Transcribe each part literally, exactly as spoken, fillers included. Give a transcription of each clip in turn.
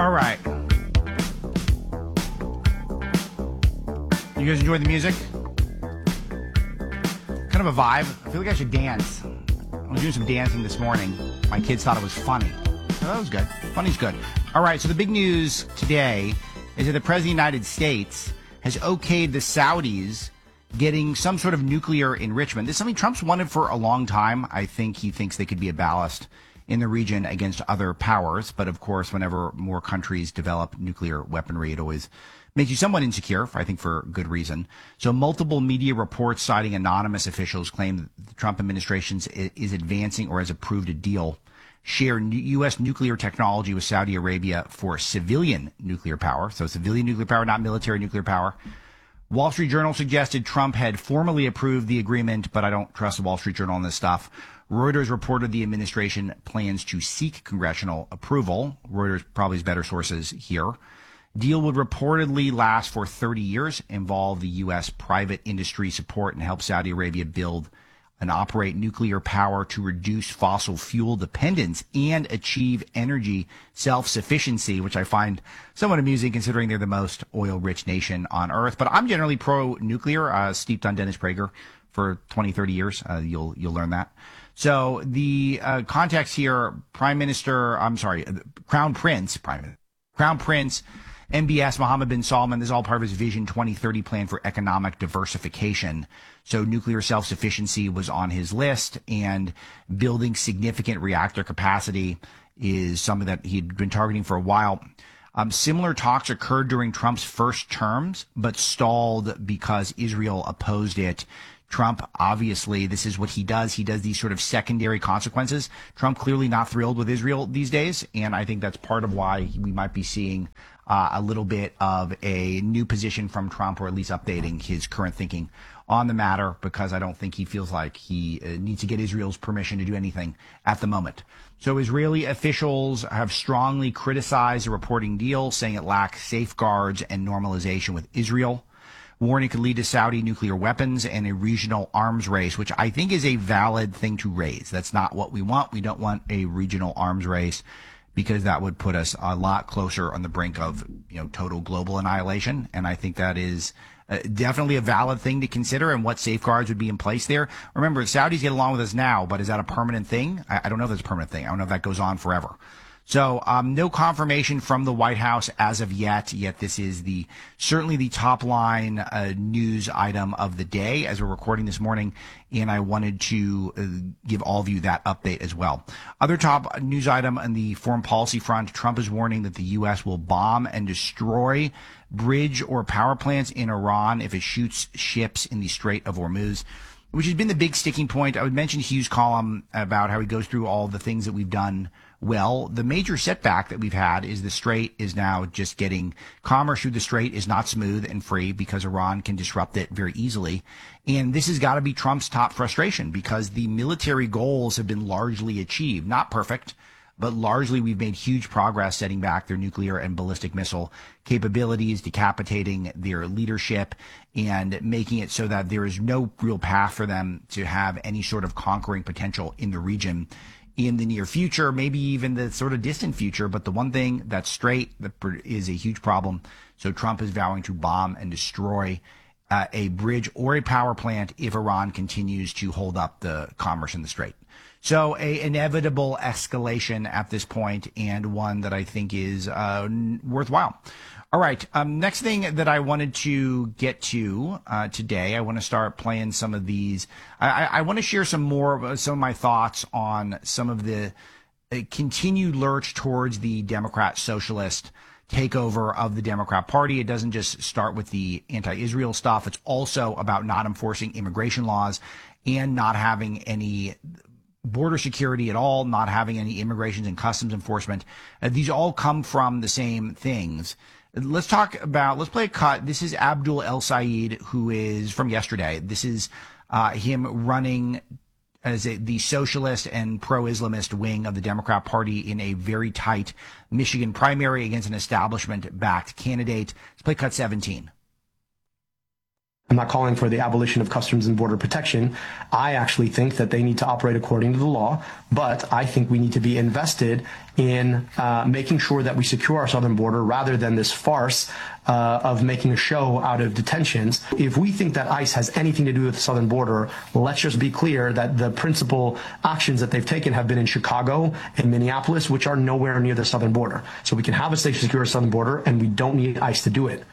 All right. You guys enjoy the music? Kind of a vibe. I feel like I should dance. I was doing some dancing this morning. My kids thought it was funny. So that was good. Funny's good. All right, so the big news today is that the President of the United States has okayed the Saudis getting some sort of nuclear enrichment. This is something Trump's wanted for a long time. I think he thinks they could be a ballast in the region against other powers. But of course, whenever more countries develop nuclear weaponry, it always makes you somewhat insecure, I think for good reason. So multiple media reports citing anonymous officials claim that the Trump administration is advancing or has approved a deal, share U S nuclear technology with Saudi Arabia for civilian nuclear power. So civilian nuclear power, not military nuclear power. Wall Street Journal suggested Trump had formally approved the agreement, but I don't trust the Wall Street Journal on this stuff. Reuters reported the administration plans to seek congressional approval. Reuters probably has better sources here. Deal would reportedly last for thirty years, involve the U S private industry support, and help Saudi Arabia build and operate nuclear power to reduce fossil fuel dependence and achieve energy self-sufficiency, which I find somewhat amusing considering they're the most oil-rich nation on earth. But I'm generally pro-nuclear, uh, steeped on Dennis Prager for twenty, thirty years. Uh, you'll you'll learn that. So the uh, context here, Prime Minister, I'm sorry, Crown Prince, Prime Crown Prince, M B S Mohammed bin Salman, this is all part of his Vision twenty thirty plan for economic diversification. So nuclear self-sufficiency was on his list, and building significant reactor capacity is something that he'd been targeting for a while. Um, similar talks occurred during Trump's first terms, but stalled because Israel opposed it. Trump, obviously, this is what he does. He does these sort of secondary consequences. Trump clearly not thrilled with Israel these days, and I think that's part of why we might be seeing uh, a little bit of a new position from Trump, or at least updating his current thinking on the matter, because I don't think he feels like he uh, needs to get Israel's permission to do anything at the moment. So Israeli officials have strongly criticized the reporting deal, saying it lacks safeguards and normalization with Israel. Warning could lead to Saudi nuclear weapons and a regional arms race, which I think is a valid thing to raise. That's not what we want. We don't want a regional arms race, because that would put us a lot closer on the brink of, you know, total global annihilation. And I think that is uh, definitely a valid thing to consider, and what safeguards would be in place there. Remember, Saudis get along with us now, but is that a permanent thing? I, I don't know if that's a permanent thing. I don't know if that goes on forever. So um, no confirmation from the White House as of yet. Yet this is the certainly the top line uh, news item of the day as we're recording this morning, and I wanted to uh, give all of you that update as well. Other top news item on the foreign policy front: Trump is warning that the U S will bomb and destroy bridge or power plants in Iran if it shoots ships in the Strait of Hormuz, which has been the big sticking point. I would mention Hughes' column about how he goes through all the things that we've done well. The major setback that we've had is the Strait is now just getting commerce through the Strait is not smooth and free, because Iran can disrupt it very easily. And this has got to be Trump's top frustration, because the military goals have been largely achieved. Not perfect, but largely we've made huge progress setting back their nuclear and ballistic missile capabilities, decapitating their leadership, and making it so that there is no real path for them to have any sort of conquering potential in the region in the near future, maybe even the sort of distant future. But the one thing that's straight that is a huge problem. So Trump is vowing to bomb and destroy uh, a bridge or a power plant if Iran continues to hold up the commerce in the Strait. So a inevitable escalation at this point, and one that I think is uh, worthwhile. All right. Um, next thing that I wanted to get to uh, today, I want to start playing some of these. I, I want to share some more of some of my thoughts on some of the uh, continued lurch towards the Democrat socialist takeover of the Democrat Party. It doesn't just start with the anti-Israel stuff. It's also about not enforcing immigration laws and not having any border security at all, not having any immigration and customs enforcement. Uh, these all come from the same things. Let's talk about, let's play a cut. This is Abdul El Sayed, who is from yesterday. This is uh, him running as a, the socialist and pro-Islamist wing of the Democrat Party in a very tight Michigan primary against an establishment-backed candidate. Let's play cut seventeen. I'm not calling for the abolition of Customs and Border Protection. I actually think that they need to operate according to the law, but I think we need to be invested in uh, making sure that we secure our southern border rather than this farce uh, of making a show out of detentions. If we think that ICE has anything to do with the southern border, let's just be clear that the principal actions that they've taken have been in Chicago and Minneapolis, which are nowhere near the southern border. So we can have a state secure southern border, and we don't need ICE to do it.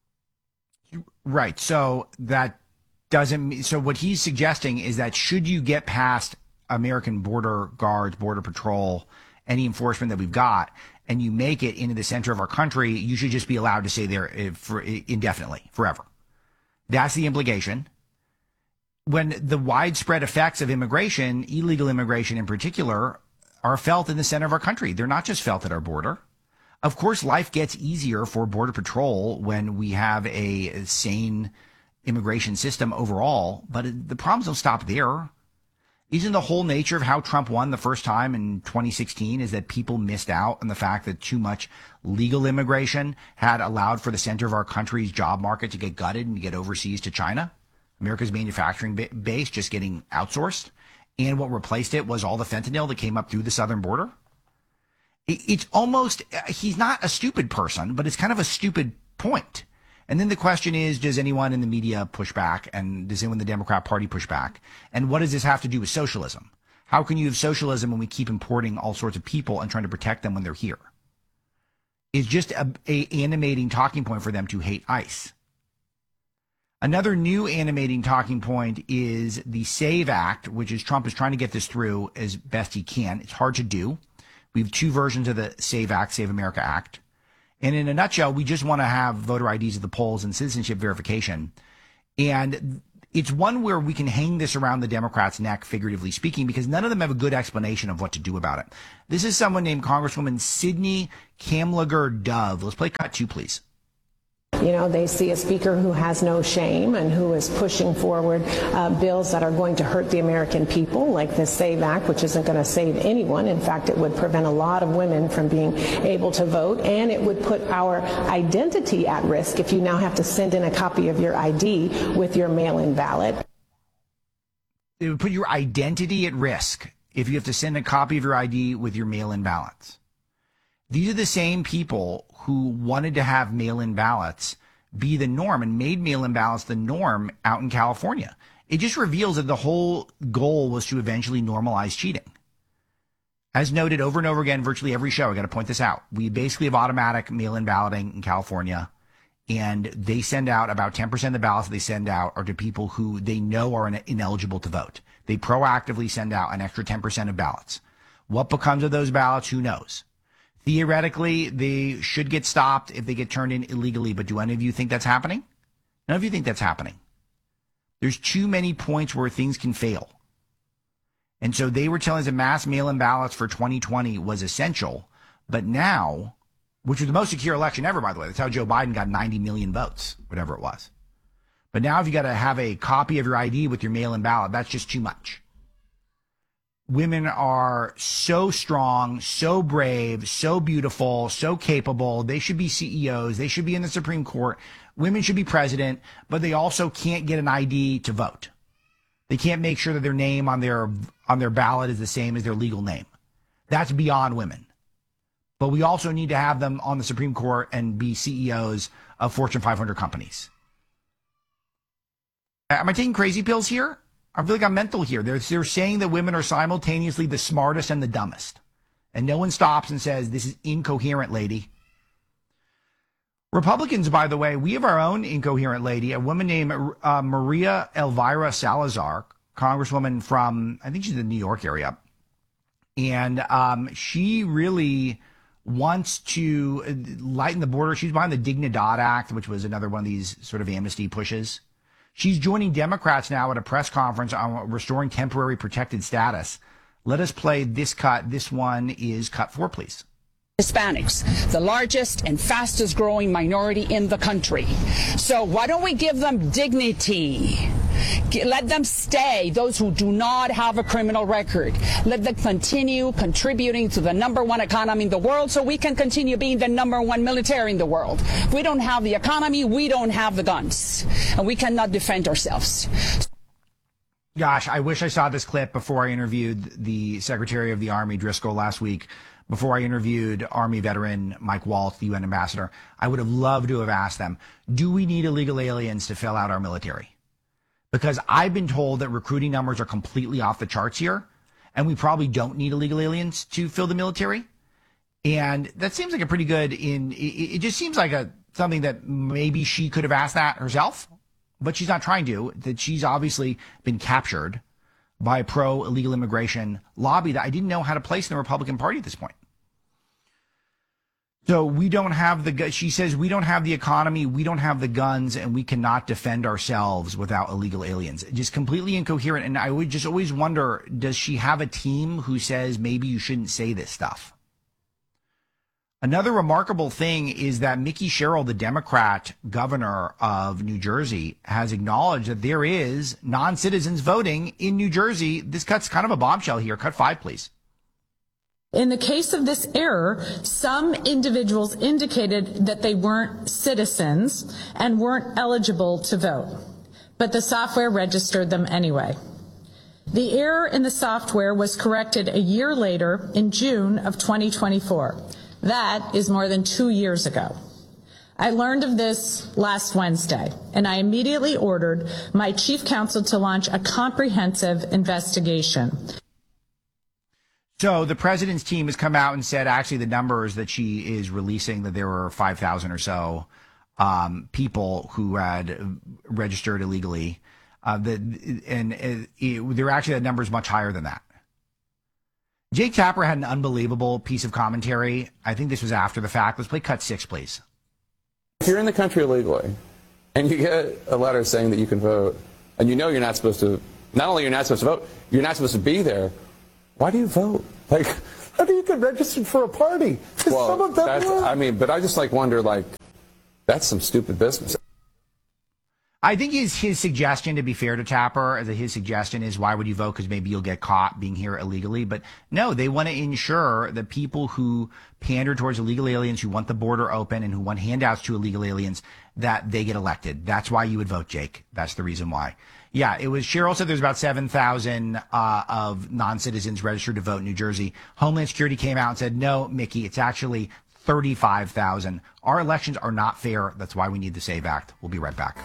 Right. So that doesn't mean, so what he's suggesting is that should you get past American border guards, border patrol, any enforcement that we've got, and you make it into the center of our country, you should just be allowed to stay there for indefinitely, forever. That's the implication. When the widespread effects of immigration, illegal immigration in particular, are felt in the center of our country. They're not just felt at our border. Of course, life gets easier for Border Patrol when we have a sane immigration system overall, but the problems don't stop there. Isn't the whole nature of how Trump won the first time in twenty sixteen is that people missed out on the fact that too much legal immigration had allowed for the center of our country's job market to get gutted and to get overseas to China? America's manufacturing base just getting outsourced. And what replaced it was all the fentanyl that came up through the southern border. It's almost, he's not a stupid person, but it's kind of a stupid point. And then the question is, does anyone in the media push back? And does anyone in the Democrat Party push back? And what does this have to do with socialism? How can you have socialism when we keep importing all sorts of people and trying to protect them when they're here? It's just a, a animating talking point for them to hate ICE. Another new animating talking point is the SAVE Act, which is Trump is trying to get this through as best he can. It's hard to do. We have two versions of the SAVE Act, Save America Act. And in a nutshell, we just want to have voter I Ds at the polls and citizenship verification. And it's one where we can hang this around the Democrats' neck, figuratively speaking, because none of them have a good explanation of what to do about it. This is someone named Congresswoman Sidney Kamlager Dove. Let's play cut two, please. You know, they see a speaker who has no shame and who is pushing forward uh, bills that are going to hurt the American people, like the SAVE Act, which isn't going to save anyone. In fact, it would prevent a lot of women from being able to vote, and it would put our identity at risk if you now have to send in a copy of your I D with your mail-in ballot. It would put your identity at risk if you have to send a copy of your I D with your mail-in ballots. These are the same people who wanted to have mail-in ballots be the norm and made mail-in ballots the norm out in California. It just reveals that the whole goal was to eventually normalize cheating. As noted over and over again, virtually every show, I got to point this out. We basically have automatic mail-in balloting in California, and they send out about ten percent of the ballots that they send out are to people who they know are ineligible to vote. They proactively send out an extra ten percent of ballots. What becomes of those ballots? Who knows? Theoretically, they should get stopped if they get turned in illegally, but do any of you think that's happening? None of you think that's happening. There's too many points where things can fail. And so they were telling us that mass mail-in ballots for twenty twenty was essential, but now, which was the most secure election ever, by the way, that's how Joe Biden got ninety million votes, whatever it was. But now if you got to have a copy of your I D with your mail-in ballot, that's just too much. Women are so strong, so brave, so beautiful, so capable. They should be C E Os. They should be in the Supreme Court. Women should be president, but they also can't get an I D to vote. They can't make sure that their name on their on their ballot is the same as their legal name. That's beyond women. But we also need to have them on the Supreme Court and be C E Os of Fortune five hundred companies. Am I taking crazy pills here? I feel like I'm mental here. They're, they're saying that women are simultaneously the smartest and the dumbest. And no one stops and says, this is incoherent, lady. Republicans, by the way, we have our own incoherent lady, a woman named uh, Maria Elvira Salazar, congresswoman from, I think she's in the New York area. And um, she really wants to lighten the border. She's behind the Dignidad Act, which was another one of these sort of amnesty pushes. She's joining Democrats now at a press conference on restoring temporary protected status. Let us play this cut. This one is cut four, please. Hispanics, the largest and fastest growing minority in the country. So why don't we give them dignity? Let them stay, those who do not have a criminal record. Let them continue contributing to the number one economy in the world so we can continue being the number one military in the world. If we don't have the economy, we don't have the guns, and we cannot defend ourselves. Gosh, I wish I saw this clip before I interviewed the Secretary of the Army, Driscoll, last week, before I interviewed Army veteran Mike Waltz, the U N ambassador. I would have loved to have asked them, do we need illegal aliens to fill out our military? Because I've been told that recruiting numbers are completely off the charts here, and we probably don't need illegal aliens to fill the military. And that seems like a pretty good in, it, it just seems like a something that maybe she could have asked that herself, but she's not trying to, that she's obviously been captured by a pro-illegal immigration lobby that I didn't know how to place in the Republican Party at this point. So we don't have the, she says, we don't have the economy, we don't have the guns, and we cannot defend ourselves without illegal aliens. Just completely incoherent. And I would just always wonder, does she have a team who says maybe you shouldn't say this stuff? Another remarkable thing is that Mickey Sherrill, the Democrat governor of New Jersey, has acknowledged that there is non-citizens voting in New Jersey. This cuts kind of a bombshell here. Cut five, please. In the case of this error, some individuals indicated that they weren't citizens and weren't eligible to vote, but the software registered them anyway. The error in the software was corrected a year later in June of twenty twenty-four. That is more than two years ago. I learned of this last Wednesday, and I immediately ordered my chief counsel to launch a comprehensive investigation. So the president's team has come out and said actually the numbers that she is releasing, that there were five thousand or so um, people who had registered illegally. Uh, that, and it, it, there actually that number is much higher than that. Jake Tapper had an unbelievable piece of commentary. I think this was after the fact. Let's play cut six, please. If you're in the country illegally and you get a letter saying that you can vote and you know you're not supposed to, not only you're not supposed to vote, you're not supposed to be there, why do you vote? Like, how do you get registered for a party? Well, some of them that's, I mean, but I just like wonder, like, that's some stupid business. I think his his suggestion, to be fair to Tapper, his suggestion is, why would you vote? Because maybe you'll get caught being here illegally. But no, they want to ensure that people who pander towards illegal aliens, who want the border open, and who want handouts to illegal aliens, that they get elected. That's why you would vote, Jake. That's the reason why. Yeah, it was, Cheryl said there's about seven thousand uh, of non-citizens registered to vote in New Jersey. Homeland Security came out and said, no, Mickey, it's actually thirty-five thousand. Our elections are not fair. That's why we need the SAVE Act. We'll be right back.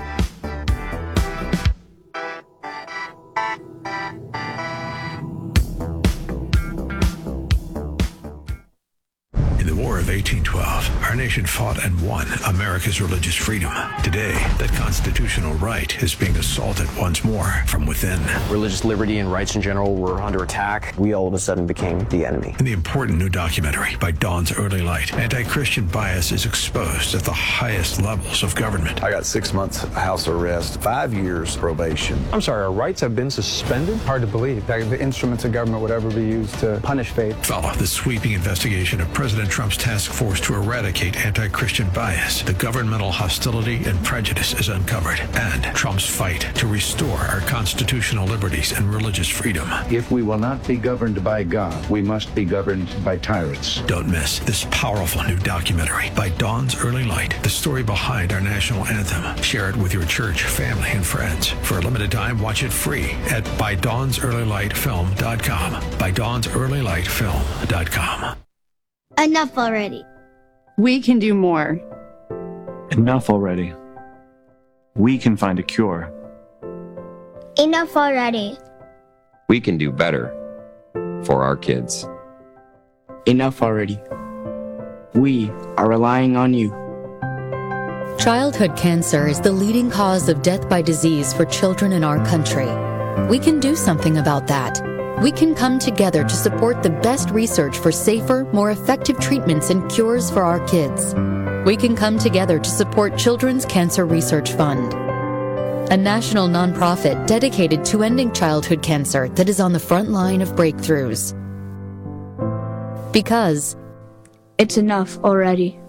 In the War of eighteen twelve, our nation fought and won America's religious freedom. Today, that constitutional right is being assaulted once more from within. Religious liberty and rights in general were under attack. We all of a sudden became the enemy. In the important new documentary, By Dawn's Early Light, anti-Christian bias is exposed at the highest levels of government. I got six months house arrest, five years probation. I'm sorry, our rights have been suspended? Hard to believe that the instruments of government would ever be used to punish faith. Follow the sweeping investigation of President Trump's task force to eradicate anti-Christian bias. The governmental hostility and prejudice is uncovered, and Trump's fight to restore our constitutional liberties and religious freedom. If we will not be governed by God, we must be governed by tyrants. Don't miss this powerful new documentary, By Dawn's Early Light, the story behind our national anthem. Share it with your church, family, and friends. For a limited time, watch it free at by dawns early light film dot com. by dawns early light film dot com. Enough already. We can do more. Enough already. We can find a cure. Enough already. We can do better for our kids. Enough already. We are relying on you. Childhood cancer is the leading cause of death by disease for children in our country. We can do something about that. We can come together to support the best research for safer, more effective treatments and cures for our kids. We can come together to support Children's Cancer Research Fund, a national nonprofit dedicated to ending childhood cancer that is on the front line of breakthroughs. Because It's enough already.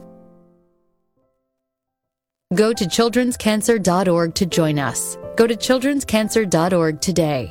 Go to children's cancer dot org to join us. Go to children's cancer dot org today.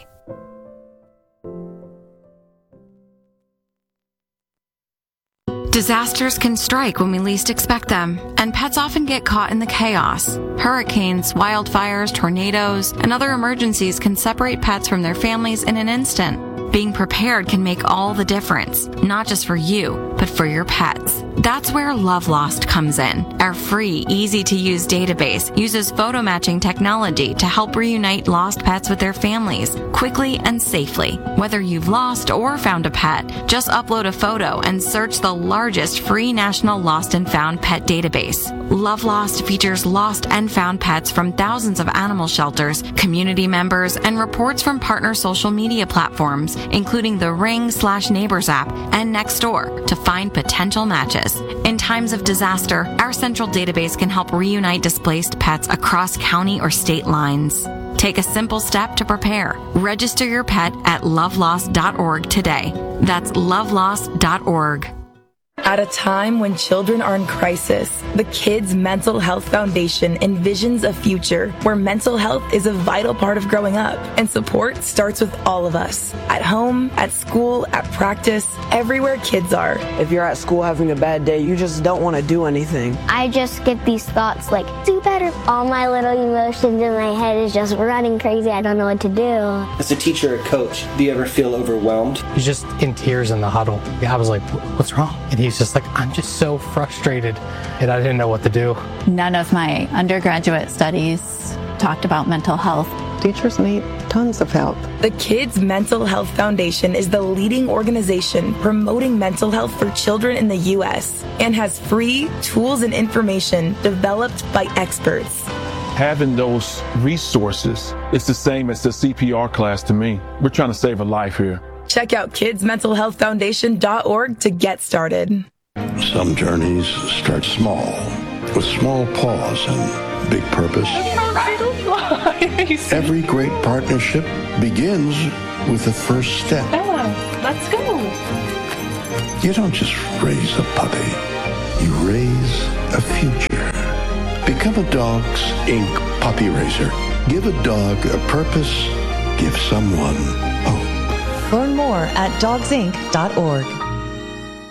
Disasters can strike when we least expect them, and pets often get caught in the chaos. Hurricanes, wildfires, tornadoes, and other emergencies can separate pets from their families in an instant. Being prepared can make all the difference, not just for you, but for your pets. That's where Love Lost comes in. Our free, easy-to-use database uses photo matching technology to help reunite lost pets with their families, quickly and safely. Whether you've lost or found a pet, just upload a photo and search the largest free national lost and found pet database. Love Lost features lost and found pets from thousands of animal shelters, community members, and reports from partner social media platforms, including the Ring slash Neighbors app and Nextdoor, to find potential matches. In times of disaster, our central database can help reunite displaced pets across county or state lines. Take a simple step to prepare. Register your pet at love lost dot org today. That's love lost dot org. At a time when children are in crisis, the Kids Mental Health Foundation envisions a future where mental health is a vital part of growing up, and support starts with all of us. At home, at school, at practice, everywhere kids are. If you're at school having a bad day, you just don't want to do anything. I just get these thoughts like, do better. All my little emotions in my head is just running crazy. I don't know what to do. As a teacher or coach, do you ever feel overwhelmed? He's just in tears in the huddle. I was like, what's wrong? And he's just like, I'm just so frustrated, and I didn't know what to do. None of my undergraduate studies talked about mental health. Teachers need tons of help. The Kids Mental Health Foundation is the leading organization promoting mental health for children in the U S and has free tools and information developed by experts. Having those resources is the same as the C P R class to me. We're trying to save a life here. Check out kids mental health foundation dot org to get started. Some journeys start small, with small pause and big purpose. Every great partnership begins with the first step. Oh, let's go. You don't just raise a puppy, you raise a future. Become a Dogs Incorporated puppy raiser. Give a dog a purpose, give someone hope. Learn more at dogs inc dot org.